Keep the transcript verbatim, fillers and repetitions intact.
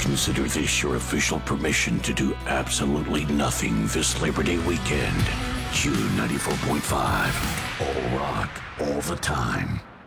consider this your official permission to do absolutely nothing this Labor Day weekend. Q ninety-four point five. All rock, all the time.